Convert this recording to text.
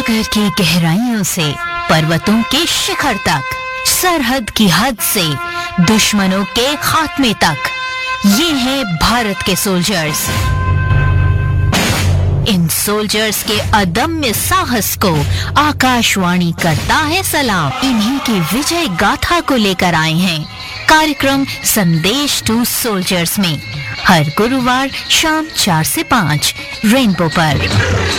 सागर की गहराइयों से पर्वतों के शिखर तक, सरहद की हद से दुश्मनों के खात्मे तक, ये हैं भारत के सोल्जर्स। इन सोल्जर्स के अदम्य साहस को आकाशवाणी करता है सलाम। इन्हीं की विजय गाथा को लेकर आए हैं कार्यक्रम संदेश टू सोल्जर्स में, हर गुरुवार शाम 4 से 5 रेनबो पर।